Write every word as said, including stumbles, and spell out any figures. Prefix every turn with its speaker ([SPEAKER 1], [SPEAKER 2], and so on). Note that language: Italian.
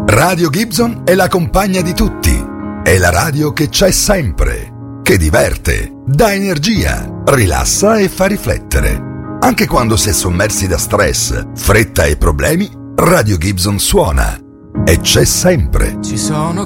[SPEAKER 1] Radio Gibson è la compagna di tutti. È la radio che c'è sempre, che diverte, dà energia, rilassa e fa riflettere. Anche quando si è sommersi da stress, fretta e problemi, Radio Gibson suona e c'è sempre.
[SPEAKER 2] Ci sono